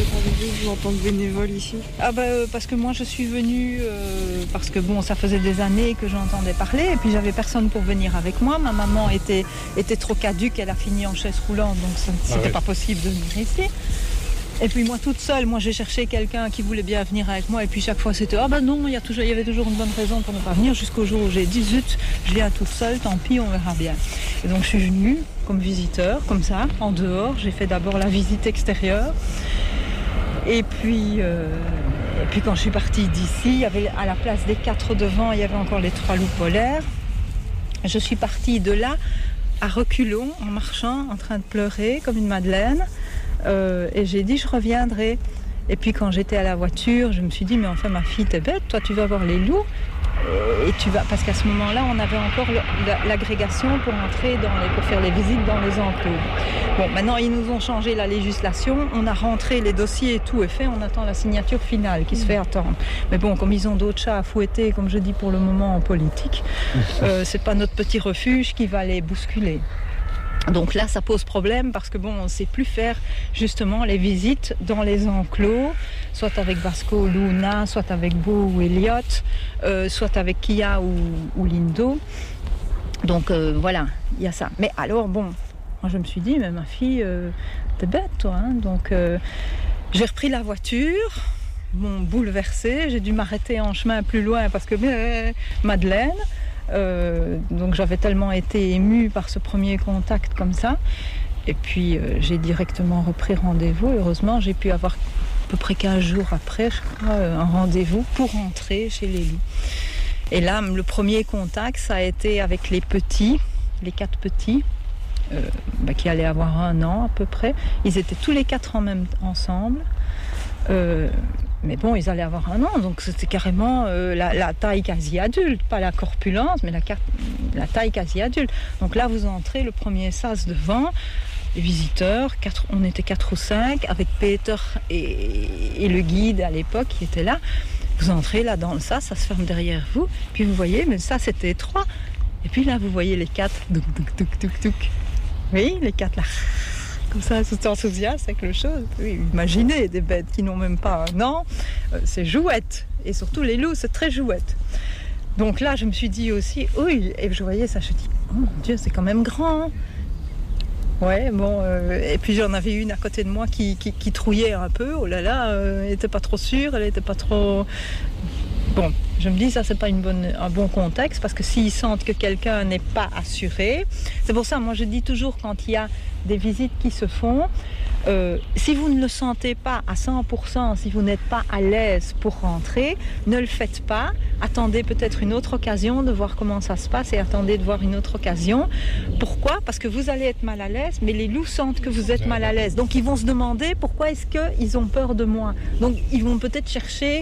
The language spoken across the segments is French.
êtes arrivée, vous, en tant que bénévole ici? Parce que moi je suis venue, parce que bon, ça faisait des années que j'entendais parler, et puis j'avais personne pour venir avec moi. Ma maman était trop caduque, elle a fini en chaise roulante, donc c'était pas possible de venir ici. Et puis moi toute seule, j'ai cherché quelqu'un qui voulait bien venir avec moi, et puis chaque fois c'était non, il y avait toujours une bonne raison pour ne pas venir, jusqu'au jour où j'ai dit zut, je viens toute seule, tant pis, on verra bien. Et donc je suis venue comme visiteur, comme ça, en dehors. J'ai fait d'abord la visite extérieure, et puis quand je suis partie d'ici, il y avait à la place des 4 devant, il y avait encore les 3 loups polaires. Je suis partie de là à reculons, en marchant, en train de pleurer comme une madeleine. Et j'ai dit je reviendrai. Et puis quand j'étais à la voiture, je me suis dit mais enfin ma fille, t'es bête, toi tu vas voir les loups et tu vas, parce qu'à ce moment-là on avait encore l'agrégation pour entrer pour faire les visites dans les enclos. Bon, maintenant ils nous ont changé la législation, on a rentré les dossiers et tout est fait, on attend la signature finale qui se fait attendre. Mais bon, comme ils ont d'autres chats à fouetter, comme je dis pour le moment en politique, c'est pas notre petit refuge qui va les bousculer. Donc là, ça pose problème parce que on ne sait plus faire justement les visites dans les enclos, soit avec Vasco ou Luna, soit avec Beau ou Elliot, soit avec Kia ou Lindo. Donc voilà, il y a ça. Mais alors moi je me suis dit, mais ma fille, t'es bête toi, hein. Donc j'ai repris la voiture, bouleversée, j'ai dû m'arrêter en chemin plus loin parce que Madeleine. Donc j'avais tellement été émue par ce premier contact comme ça, et puis j'ai directement repris rendez-vous. Heureusement j'ai pu avoir à peu près 15 jours après, je crois, un rendez-vous pour rentrer chez les loups. Et là le premier contact ça a été avec les 4 petits qui allaient avoir 1 an à peu près. Ils étaient tous les 4 ensemble. Mais ils allaient avoir 1 an, donc c'était carrément la taille quasi adulte, pas la corpulence, mais la taille quasi adulte. Donc là, vous entrez, le premier sas devant, les visiteurs, on était 4 ou 5, avec Peter et le guide à l'époque qui était là. Vous entrez là dans le sas, ça se ferme derrière vous, puis vous voyez, mais ça c'était étroit. Et puis là, vous voyez les 4, oui, les 4 là. Comme ça, tout enthousiaste avec le chose. Oui, imaginez des bêtes qui n'ont même pas 1 an, c'est jouette. Et surtout les loups, c'est très jouette. Donc là, je me suis dit aussi, oui, et je voyais ça, je me dis, oh mon Dieu, c'est quand même grand. Ouais, et puis j'en avais une à côté de moi qui trouillait un peu. Oh là là, elle n'était pas trop sûre, elle n'était pas trop... Bon, je me dis ça c'est pas un bon contexte, parce que s'ils sentent que quelqu'un n'est pas assuré, c'est pour ça moi je dis toujours quand il y a des visites qui se font, si vous ne le sentez pas à 100%, si vous n'êtes pas à l'aise pour rentrer, ne le faites pas, attendez peut-être une autre occasion de voir comment ça se passe et attendez de voir une autre occasion. Pourquoi ? Parce que vous allez être mal à l'aise, mais les loups sentent que vous êtes mal à l'aise, donc ils vont se demander pourquoi est-ce qu'ils ont peur de moi, donc ils vont peut-être chercher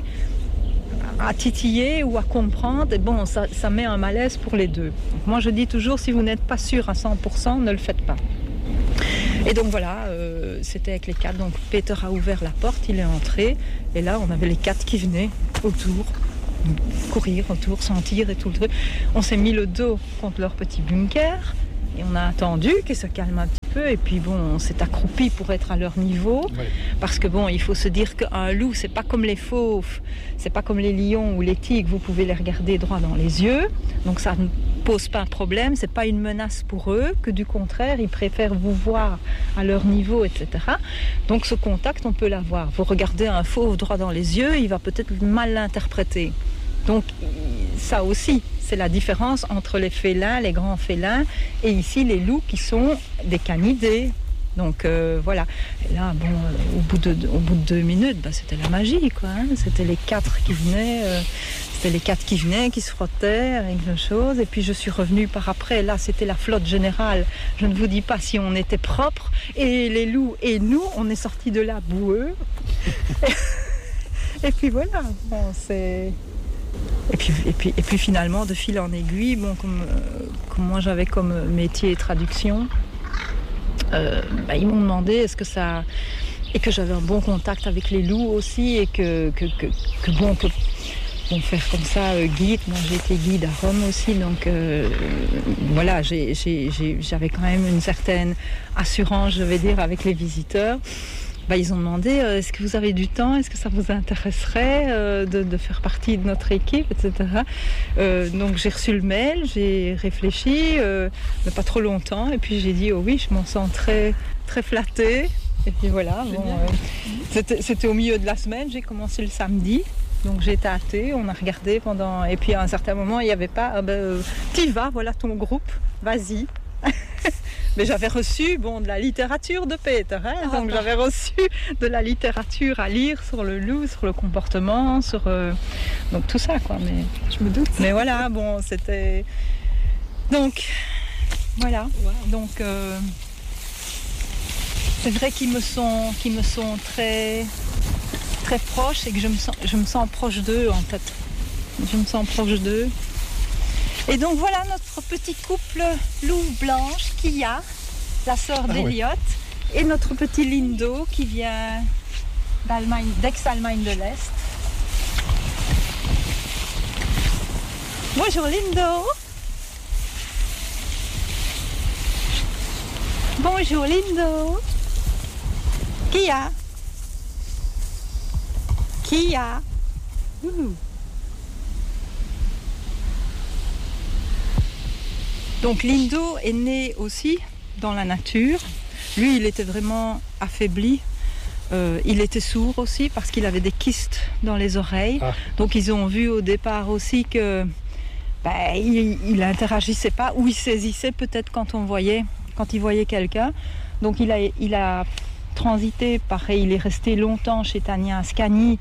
à titiller ou à comprendre, et ça met un malaise pour les deux. Donc moi je dis toujours, si vous n'êtes pas sûr à 100%, ne le faites pas. Et donc voilà, c'était avec les 4, donc Peter a ouvert la porte, il est entré, et là on avait les 4 qui venaient autour, courir autour, sentir et tout le truc. On s'est mis le dos contre leur petit bunker, et on a attendu qu'ils se calment un petit peu, et puis on s'est accroupi pour être à leur niveau, parce que il faut se dire qu'un loup, c'est pas comme les fauves, c'est pas comme les lions ou les tigres, vous pouvez les regarder droit dans les yeux, donc ça ne pose pas un problème, c'est pas une menace pour eux, que du contraire, ils préfèrent vous voir à leur niveau, etc. Donc ce contact, on peut l'avoir. Vous regardez un fauve droit dans les yeux, il va peut-être mal l'interpréter. Donc ça aussi, c'est la différence entre les félins, les grands félins, et ici les loups qui sont des canidés. Donc voilà. Et là, au bout de 2 minutes, c'était la magie, quoi. Hein. C'était les 4 qui venaient, qui se frottaient avec les choses. Et puis je suis revenue par après. Là, c'était la flotte générale. Je ne vous dis pas si on était propre. Et les loups et nous, on est sortis de là boueux. Et puis voilà. C'est... Et puis finalement, de fil en aiguille, comme moi j'avais comme métier traduction, ils m'ont demandé est-ce que ça... Et que j'avais un bon contact avec les loups aussi, et que faire comme ça, guide. Moi j'ai été guide à Rome aussi, donc voilà, j'avais quand même une certaine assurance, je vais dire, avec les visiteurs. ils ont demandé est-ce que vous avez du temps, est-ce que ça vous intéresserait de faire partie de notre équipe, etc. Donc j'ai reçu le mail, j'ai réfléchi, mais pas trop longtemps, et puis j'ai dit oh oui, je m'en sens très, très flattée. Et puis voilà, c'était au milieu de la semaine, j'ai commencé le samedi. Donc j'ai tâté, on a regardé pendant... Et puis à un certain moment, il n'y avait pas... t'y vas, voilà ton groupe, vas-y. Mais j'avais reçu de la littérature de Peter. Donc j'avais reçu de la littérature à lire sur le loup, sur le comportement, sur... donc tout ça, quoi. Mais, je me doute. Mais voilà, c'était... Donc, voilà. Wow. Donc, c'est vrai qu'ils me sont très... très proches et que je me sens proche d'eux en fait. Je me sens proche d'eux. Et donc voilà notre petit couple loup blanche Kia, la sœur d'Eliott, et notre petit Lindo qui vient d'Aix-Allemagne de l'Est. Bonjour Lindo. Bonjour Lindo. Kia. Kia. Donc Lindo est né aussi dans la nature. Lui, il était vraiment affaibli. Il était sourd aussi parce qu'il avait des kystes dans les oreilles. Donc ils ont vu au départ aussi que il interagissait pas ou il saisissait peut-être quand il voyait quelqu'un. Donc il a transité, pareil, il est resté longtemps chez Tania Ascani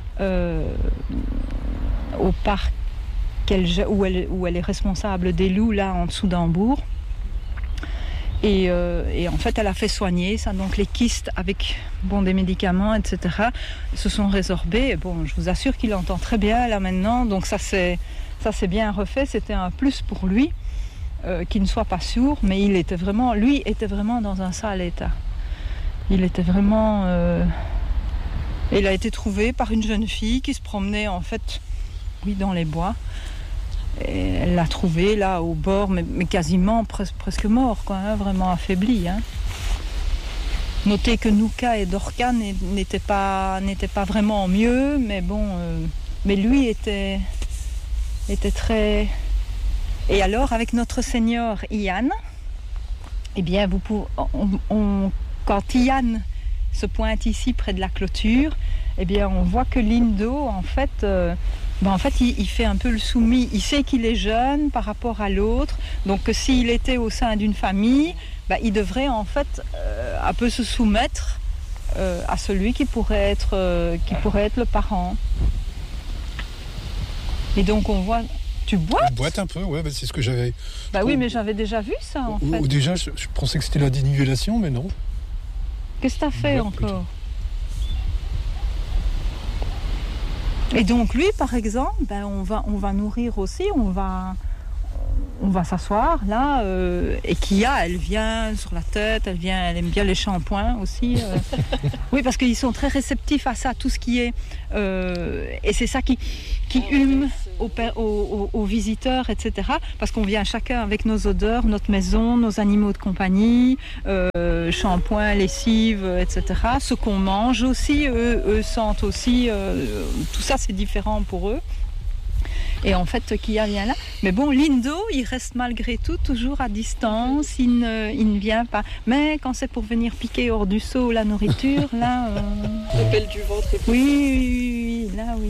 au parc où elle est responsable des loups, là en dessous d'Hambourg. Et en fait, elle a fait soigner ça. Donc les kystes avec des médicaments, etc., se sont résorbés. Je vous assure qu'il entend très bien là maintenant. Donc ça c'est bien refait. C'était un plus pour lui qu'il ne soit pas sourd, mais il était vraiment dans un sale état. Il était vraiment... Il a été trouvé par une jeune fille qui se promenait en fait, dans les bois. Et elle l'a trouvé là au bord, mais quasiment presque mort, quoi, vraiment affaibli. Notez que Nuka et Dorca n'étaient pas vraiment mieux, mais mais lui était très... Et alors avec notre seigneur Ian, eh bien quand Ian se pointe ici près de la clôture, eh bien on voit que Lindo en fait il fait un peu le soumis. Il sait qu'il est jeune par rapport à l'autre, donc que s'il était au sein d'une famille, il devrait en fait un peu se soumettre à celui qui pourrait être le parent. Et donc on voit... Tu boites ? Je boite un peu, ouais, c'est ce que j'avais... Oui, mais j'avais déjà vu ça en fait. Ou déjà, je pensais que c'était la dénivellation, mais non. Qu'est-ce que t'as fait encore ? Et donc lui, par exemple, on va nourrir aussi, on va s'asseoir là, et Kia, elle vient sur la tête, elle aime bien les shampoings aussi. Oui, parce qu'ils sont très réceptifs à ça, tout ce qui est... et c'est ça qui hume aux visiteurs, etc. Parce qu'on vient chacun avec nos odeurs, notre maison, nos animaux de compagnie, shampoing, lessive, etc. Ce qu'on mange aussi, eux sentent aussi... tout ça, c'est différent pour eux. Et en fait, Kia vient là. Mais Lindo, il reste malgré tout toujours à distance. Il ne vient pas. Mais quand c'est pour venir piquer hors du seau la nourriture, là... L'appel du ventre est Oui, là, oui.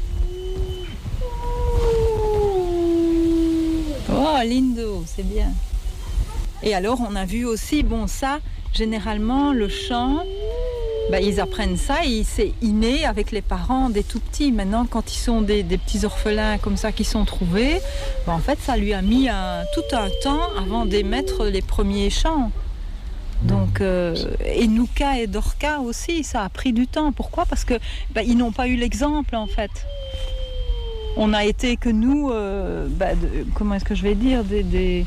Oh, Lindo, c'est bien. Et alors, on a vu aussi, ça, généralement, le chant... ils apprennent ça, c'est inné avec les parents des tout petits. Maintenant, quand ils sont des petits orphelins comme ça qui sont trouvés, en fait, ça lui a mis tout un temps avant d'émettre les premiers chants. Donc, et Nuka et Dorca aussi, ça a pris du temps. Pourquoi ? Parce que ils n'ont pas eu l'exemple, en fait. On a été que nous, comment est-ce que je vais dire, des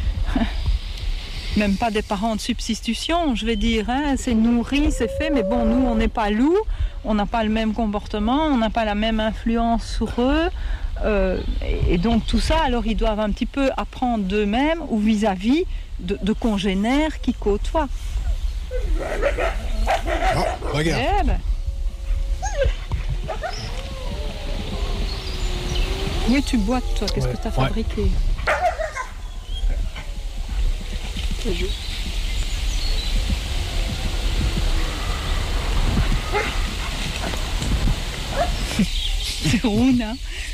même pas des parents de substitution, je vais dire, c'est nourri, c'est fait, mais nous, on n'est pas loups, on n'a pas le même comportement, on n'a pas la même influence sur eux, et donc tout ça, alors ils doivent un petit peu apprendre d'eux-mêmes ou vis-à-vis de congénères qui côtoient. Regarde. Eh ben. Oui, tu boites, toi. Qu'est-ce que tu as fabriqué? C'est Rouna.